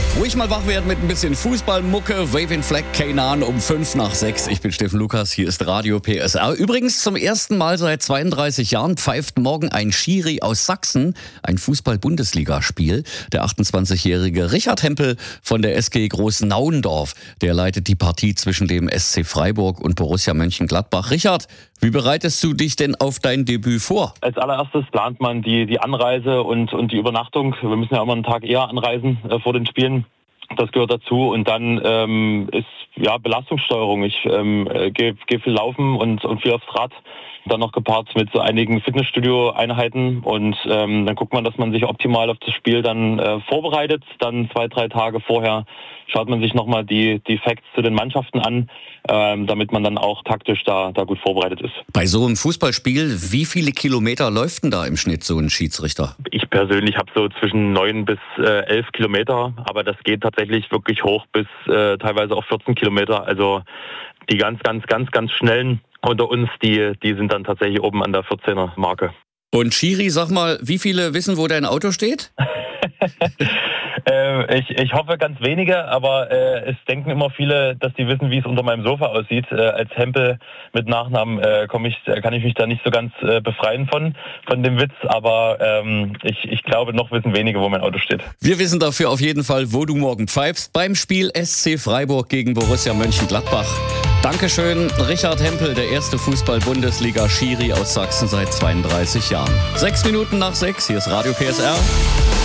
Ruhig mal wach werden mit ein bisschen Fußballmucke. Waving Flag Kanan um 5:05. Ich bin Steffen Lukas, hier ist Radio PSR. Übrigens zum ersten Mal seit 32 Jahren pfeift morgen ein Schiri aus Sachsen ein Fußball-Bundesligaspiel. Der 28-jährige Richard Hempel von der SG Groß-Nauendorf. Der leitet die Partie zwischen dem SC Freiburg und Borussia Mönchengladbach. Richard, wie bereitest du dich denn auf dein Debüt vor? Als allererstes plant man die Anreise und die Übernachtung. Wir müssen ja immer einen Tag eher anreisen vor den Spielen. Das gehört dazu. Und dann ist Belastungssteuerung. Ich gehe viel laufen und viel aufs Rad. Dann noch gepaart mit so einigen Fitnessstudio-Einheiten. Und dann guckt man, dass man sich optimal auf das Spiel dann vorbereitet. Dann 2-3 Tage vorher schaut man sich nochmal die Facts zu den Mannschaften an, damit man dann auch taktisch da gut vorbereitet ist. Bei so einem Fußballspiel, wie viele Kilometer läuft denn da im Schnitt so ein Schiedsrichter? Ich persönlich habe so zwischen 9 bis 11 Kilometer, aber das geht tatsächlich wirklich hoch bis teilweise auch 14 Kilometer. Also die ganz schnellen unter uns, die sind dann tatsächlich oben an der 14er Marke. Und Schiri, sag mal, wie viele wissen, wo dein Auto steht? Ich hoffe ganz wenige, aber es denken immer viele, dass die wissen, wie es unter meinem Sofa aussieht. Als Hempel mit Nachnamen kann ich mich da nicht so ganz befreien von dem Witz, aber ich glaube, noch wissen wenige, wo mein Auto steht. Wir wissen dafür auf jeden Fall, wo du morgen pfeifst beim Spiel SC Freiburg gegen Borussia Mönchengladbach. Dankeschön, Richard Hempel, der erste Fußball-Bundesliga-Schiri aus Sachsen seit 32 Jahren. 6 Minuten nach 6, hier ist Radio PSR.